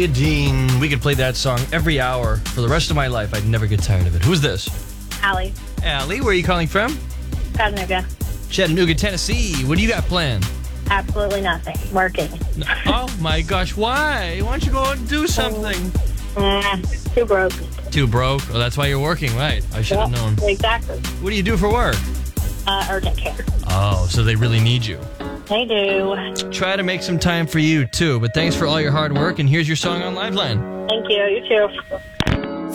Dean, we could play that song every hour for the rest of my life. I'd never get tired of it. Who's this? Allie. Allie, where are you calling from? Chattanooga. Chattanooga, Tennessee. What do you got planned? Absolutely nothing. Working. Oh my gosh, why? Why don't you go out and do something? Too broke. Too broke? Oh, that's why you're working, right? I should have known. Exactly. What do you do for work? Urgent care. Oh, so they really need you. They do. Try to make some time for you, too. But thanks for all your hard work, and here's your song on Liveline. Thank you. You too.